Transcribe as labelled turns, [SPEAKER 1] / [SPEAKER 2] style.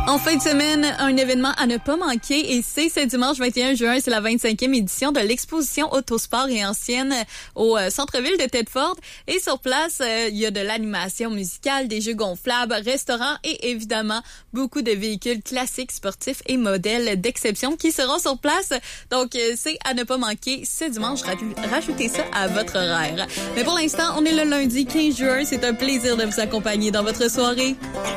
[SPEAKER 1] En fin de semaine, un événement à ne pas manquer et c'est ce dimanche 21 juin, c'est la 25e édition de l'exposition Autosport et Ancienne au centre-ville de Thetford. Et sur place, il y a de l'animation musicale, des jeux gonflables, restaurants et évidemment beaucoup de véhicules classiques, sportifs et modèles d'exception qui seront sur place. Donc, c'est à ne pas manquer ce dimanche. Rajoutez ça à votre horaire. Mais pour l'instant, on est le lundi 15 juin. C'est un plaisir de vous accompagner dans votre soirée.